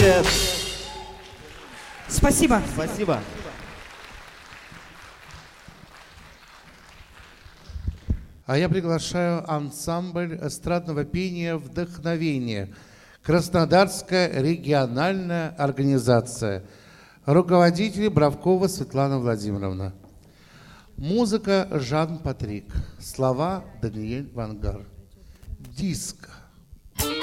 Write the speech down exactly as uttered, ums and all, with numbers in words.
Привет. Спасибо. Спасибо. А я приглашаю ансамбль эстрадного пения «Вдохновение». Краснодарская региональная организация. Руководитель Бравкова Светлана Владимировна. Музыка Жан Патрик. Слова Даниэль Вангар. Диско.